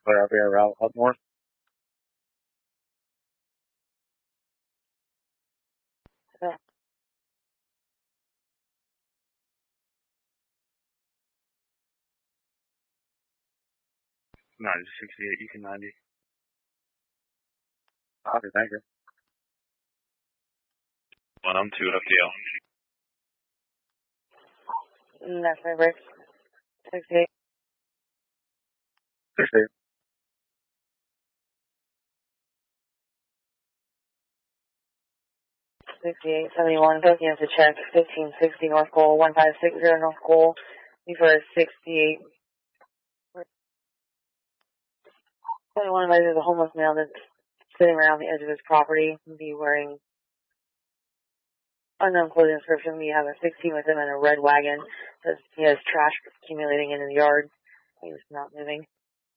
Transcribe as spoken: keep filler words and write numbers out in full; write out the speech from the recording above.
clear up your route up north. Yeah. ninety sixty-eight, you can ninety. Copy, thank you. One, I'm two, F D L. That's my break. sixty-eight. sixty-eight. sixty-eight seventy-one, taking us to check, fifteen sixty North Goal, one five six zero North Goal, before sixty-eight. seventy-one advised there's a homeless male that's sitting around the edge of his property, be wearing unknown clothing description. We have a sixteen with him in a red wagon. Says he has trash accumulating in his yard. He's not moving.